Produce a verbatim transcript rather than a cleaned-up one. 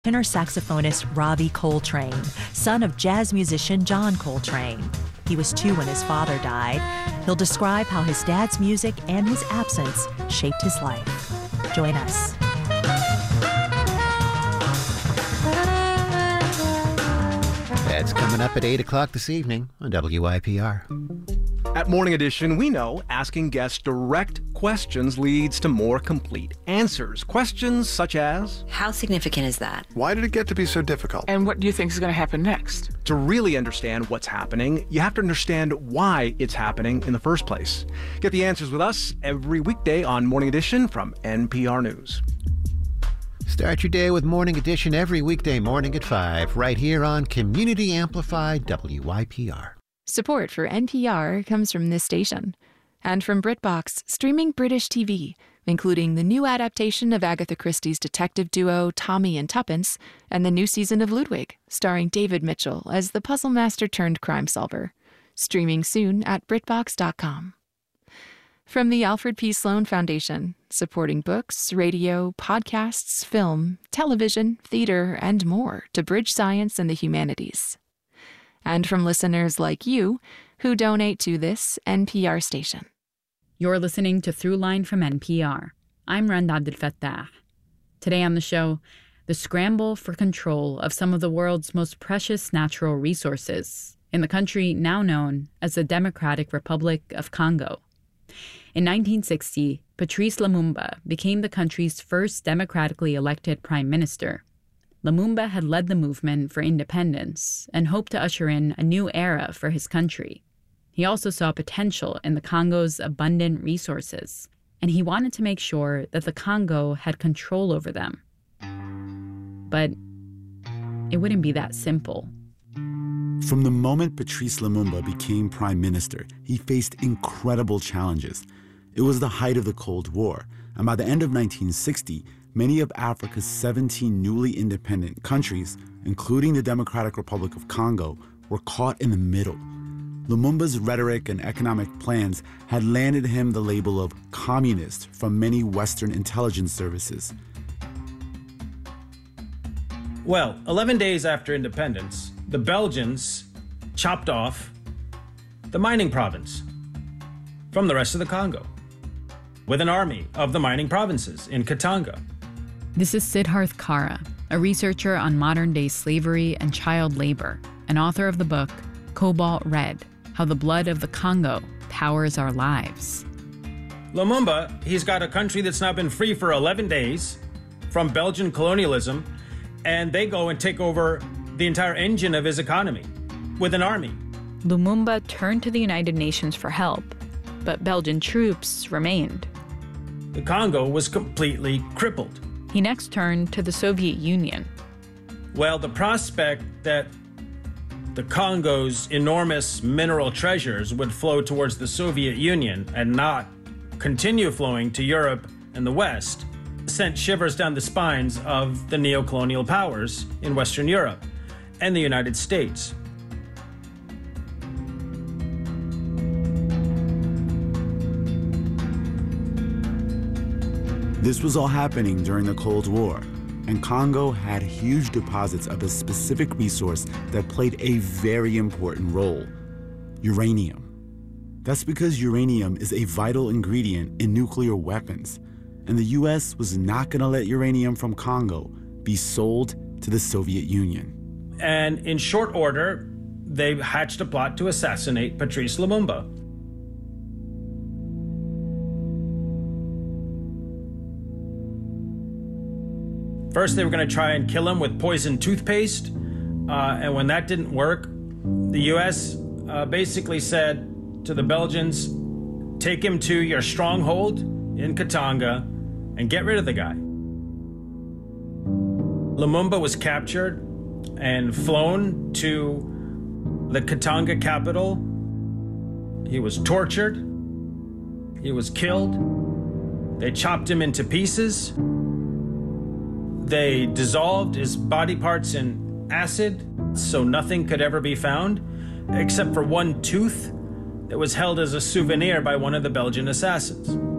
tenor saxophonist Ravi Coltrane, son of jazz musician John Coltrane. He was two when his father died. He'll describe how his dad's music and his absence shaped his life. Join us. That's coming up at eight o'clock this evening on W I P R. At Morning Edition, we know asking guests direct questions leads to more complete answers. Questions such as, how significant is that? Why did it get to be so difficult? And what do you think is going to happen next? To really understand what's happening, you have to understand why it's happening in the first place. Get the answers with us every weekday on Morning Edition from N P R News. Start your day with Morning Edition every weekday morning at five, right here on Community Amplified W I P R. Support for N P R comes from this station and from BritBox, streaming British T V, including the new adaptation of Agatha Christie's detective duo Tommy and Tuppence and the new season of Ludwig, starring David Mitchell as the puzzle master turned crime solver. Streaming soon at Britbox dot com. From the Alfred P. Sloan Foundation, supporting books, radio, podcasts, film, television, theater, and more to bridge science and the humanities. And from listeners like you who donate to this N P R station. You're listening to Throughline from N P R. I'm Rand Abdel Fattah. Today on the show, the scramble for control of some of the world's most precious natural resources in the country now known as the Democratic Republic of Congo. In nineteen sixty, Patrice Lumumba became the country's first democratically elected prime minister. Lumumba had led the movement for independence and hoped to usher in a new era for his country. He also saw potential in the Congo's abundant resources, and he wanted to make sure that the Congo had control over them. But it wouldn't be that simple. From the moment Patrice Lumumba became prime minister, he faced incredible challenges. It was the height of the Cold War, and by the end of nineteen sixty, many of Africa's seventeen newly independent countries, including the Democratic Republic of Congo, were caught in the middle. Lumumba's rhetoric and economic plans had landed him the label of communist from many Western intelligence services. Well, eleven days after independence, the Belgians chopped off the mining province from the rest of the Congo with an army of the mining provinces in Katanga. This is Siddharth Kara, a researcher on modern-day slavery and child labor, and author of the book Cobalt Red: How the Blood of the Congo Powers Our Lives. Lumumba, he's got a country that's now been free for eleven days from Belgian colonialism, and they go and take over the entire engine of his economy with an army. Lumumba turned to the United Nations for help, but Belgian troops remained. The Congo was completely crippled. He next turned to the Soviet Union. Well, the prospect that the Congo's enormous mineral treasures would flow towards the Soviet Union and not continue flowing to Europe and the West sent shivers down the spines of the neocolonial powers in Western Europe and the United States. This was all happening during the Cold War, and Congo had huge deposits of a specific resource that played a very important role: uranium. That's because uranium is a vital ingredient in nuclear weapons, and the U S was not going to let uranium from Congo be sold to the Soviet Union. And in short order, they hatched a plot to assassinate Patrice Lumumba. First, they were going to try and kill him with poisoned toothpaste, uh, and when that didn't work, the U S uh, basically said to the Belgians, take him to your stronghold in Katanga and get rid of the guy. Lumumba was captured and flown to the Katanga capital. He was tortured. He was killed. They chopped him into pieces. They dissolved his body parts in acid so nothing could ever be found except for one tooth that was held as a souvenir by one of the Belgian assassins.